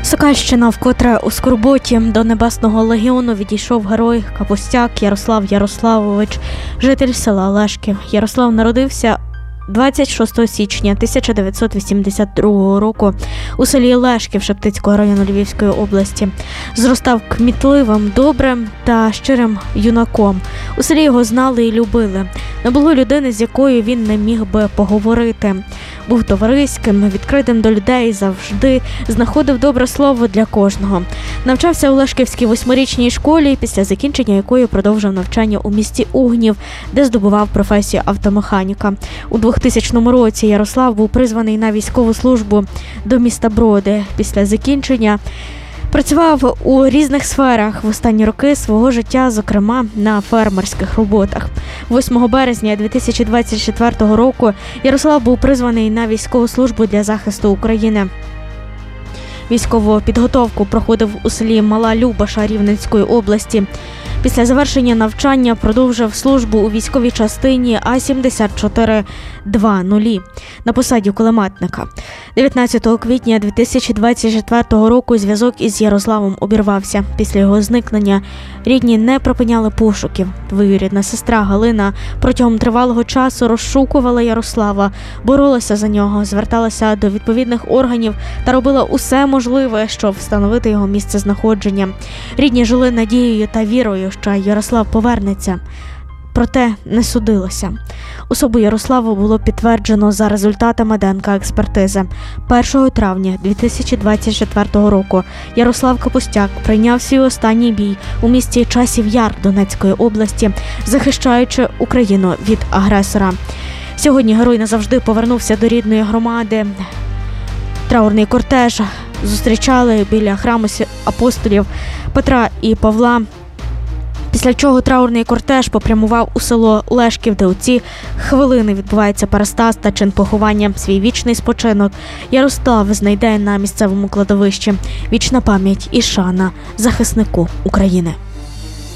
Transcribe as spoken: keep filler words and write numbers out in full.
Сокальщина вкотре у скорботі. До Небесного легіону відійшов герой Капустяк Ярослав Ярославович, житель села Лешків. Ярослав народився двадцять шостого січня тисяча дев'ятсот вісімдесят другого року у селі Лешків Шептицького району Львівської області. Зростав кмітливим, добрим та щирим юнаком. У селі його знали і любили. Не було людини, з якою він не міг би поговорити. Був товариським, відкритим до людей, завжди знаходив добре слово для кожного. Навчався у Лешківській восьмирічній школі, після закінчення якої продовжив навчання у місті Угнів, де здобував професію автомеханіка. У двохтисячному році Ярослав був призваний на військову службу до міста Броди. Після закінчення працював у різних сферах в останні роки свого життя, зокрема на фермерських роботах. восьмого березня дві тисячі двадцять четвертого року Ярослав був призваний на військову службу для захисту України. Військову підготовку проходив у селі Мала Любаша Рівненської області. Після завершення навчання продовжив службу у військовій частині А сімдесят чотири двадцять на посаді кулеметника. дев'ятнадцятого квітня дві тисячі двадцять четвертого року зв'язок із Ярославом обірвався. Після його зникнення рідні не припиняли пошуків. Двоюрідна сестра Галина протягом тривалого часу розшукувала Ярослава, боролася за нього, зверталася до відповідних органів та робила усе можливе, щоб встановити його місцезнаходження. Рідні жили надією та вірою, що Ярослав повернеться. Проте не судилося. Особу Ярослава було підтверджено за результатами Д Н К-експертизи. першого травня дві тисячі двадцять четвертого року Ярослав Капустяк прийняв свій останній бій у місті Часів Яр Донецької області, захищаючи Україну від агресора. Сьогодні герой назавжди повернувся до рідної громади. Траурний кортеж зустрічали біля храму апостолів Петра і Павла, після чого траурний кортеж попрямував у село Лешків, де у ці хвилини відбувається перестаз та чин поховання. Свій вічний спочинок Ярослав знайде на місцевому кладовищі. Вічна пам'ять і шана захиснику України.